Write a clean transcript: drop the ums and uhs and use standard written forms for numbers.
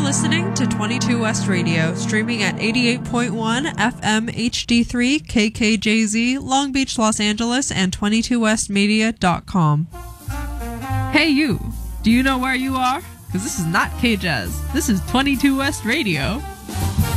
listening to 22 West Radio, streaming at 88.1 FM HD3 KKJZ, Long Beach, Los Angeles, and 22westmedia.com. Hey you, do you know where you are? Because this is not K-Jazz. This is 22 West Radio.